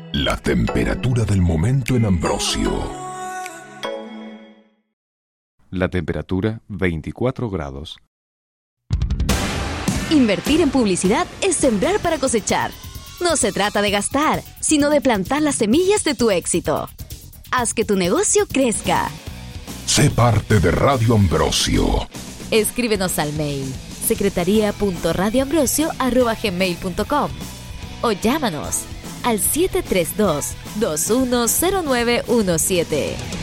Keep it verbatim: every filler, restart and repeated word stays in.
La temperatura del momento en Ambrosio. La temperatura veinticuatro grados. Invertir en publicidad es sembrar para cosechar. No se trata de gastar, sino de plantar las semillas de tu éxito. Haz que tu negocio crezca. Sé parte de Radio Ambrosio. Escríbenos al mail secretaría punto radio ambrosio arroba gmail punto com o llámanos al siete tres dos, dos uno cero nueve uno siete.